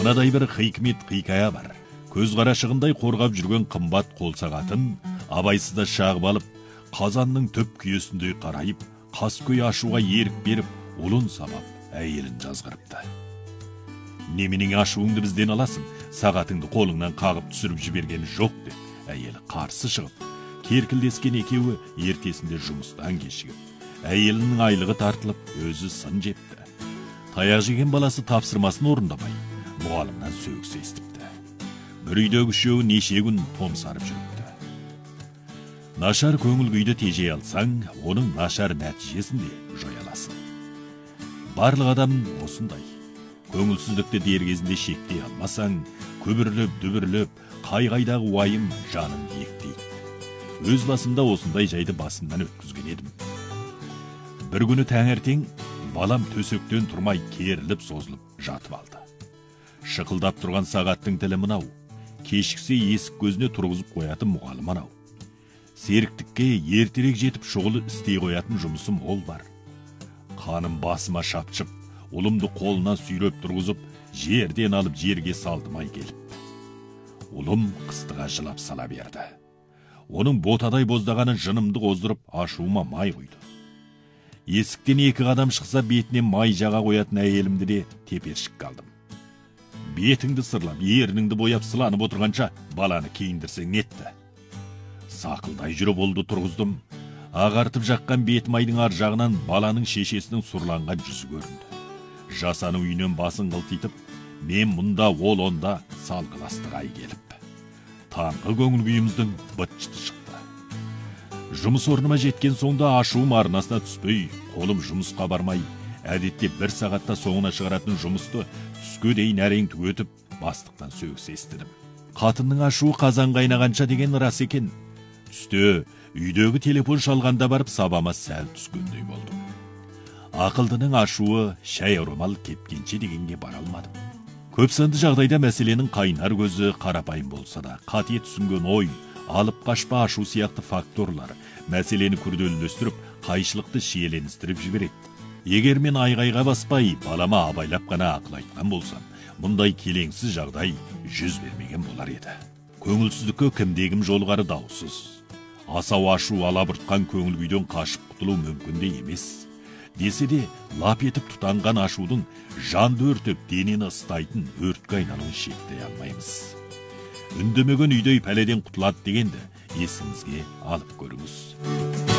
мынадай бір хикмет хикая бар. Көз қарашығындай қорғап жүрген қымбат қол сағатын абайсызда шағып алып, қазанның төп күйесіндей қарайып, қаскөй ашуға ерік беріп, ұлын сабап, әйелін жазғырыпты. Неменің ашуыңды бізден аласың, сағатыңды қолыңнан қағып түсіріп жіберген жоқ деп, әйелі қарсы шығып, керкілдескен екеуі ертесінде жұмыстан кешігіп, әйелінің айлығы тартылып, өзі сын жепті. Таяқ жеген баласы тапсырмасын орындамай, мұғалымнан сөгіс естіпті. Бір үйдегі үшеуі неше күн томсарып жүріпті. Нашар көңіл күйді тежей алсаң, оның нашар нәтижесін де жоя аласың. Барлық адам осындай. Көңілсіздікті дер кезінде шектей алмасаң, көбірлеп, дүбірлеп, қай-қайдағы уайым жанын ектейді. Өз басымда осындай жайды басымнан өткізген едім. Бір күні таңертең балам төсектен тұрмай керіліп созылып жатып алды. Шықылдап тұрған сағаттың тілі мынау. Кешіксе есік көзіне тұрғызып қоятын мұғалым анау. Серіктікке ертерек жетіп шұғыл істей қоятын жұмысым ол бар. Қаным басыма шапшып, ұлымды қолынан сүйреп тұрғызып, жерден алып жерге салдымай келіп. Ұлым қыстыға жылап сала берді. Оның ботадай боздағаны жынымды қоздырып, ашуыма май құйды. Есіктен екі қадам шықса бетіне май жаға қоятын әйелімді де тепершік қалдым. Бетіңді сырлап, ерніңді бояп сыланып отырғанша баланы кейіндірсең нетті. Сақылдай жүріп олды тұрғыздым. Ағартып жаққан бет майдың ар жағынан баланың шешесінің сұрланған жүзі көрінді. Жасаны үйінен басын қылтитып, мен мұнда, ол онда салғыластыға келіп. Таңғы көңіл күйіміздің быт-шыты шықты. Жұмыс орныма жеткен соңда ашуым арнасына түспей, қолым жұмысқа бармай, әдетте бір сағатта соңына шығаратын жұмысты түске дейін әрең түгетіп, бастықтан сөгіс естідім. Қатынның ашуы қазан қайнағанша деген рас екен. Түсте үйдегі телефон шалғанда барып сабама сәл түскендей болдым. Ақылдының ашуы шай орамал кепкенше дегенге бара алмадым. Көп санды жағдайда мәселенің қайнар көзі қарапайым болса да, қате түсінген ой, алып қашпа ашу сияқты факторлар мәселені күрделілестіріп, қайшылықты шиеленістіріп жібереді. Егер мен айғайға баспай, балама абайлап қана ақыл айтқан болсам, мұндай келеңсіз жағдай жүз бермеген болар еді. Көңілсіздікке кімде-кім жолғары даусыз. Асау ашу алабұртқан көңіл күйден қашып құтылу мүмкін де емес. Десе де, лап етіп тұтанған ашудың жанды өртеп, денені ыстайтын өртке айналуын шектай алмаймыз. Үндемеген үйдей пәледен құтылады дегенді есіңізге алып көріңіз.